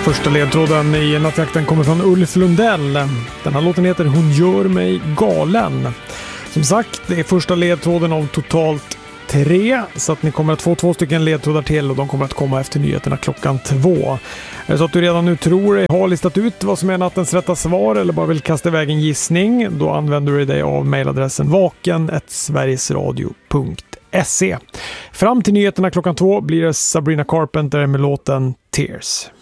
Första ledtråden i nattjakten kommer från Ulf Lundell. Den här låten heter Hon gör mig galen. Som sagt, det är första ledtråden av totalt 3, så att ni kommer att få 2 stycken ledtrådar till och de kommer att komma efter nyheterna klockan 2. Är det så att du redan nu tror dig ha listat ut vad som är nattens rätta svar eller bara vill kasta iväg en gissning, då använder du dig av mejladressen vaken@sverigesradio.se. Fram till nyheterna klockan 2 blir det Sabrina Carpenter med låten Tears.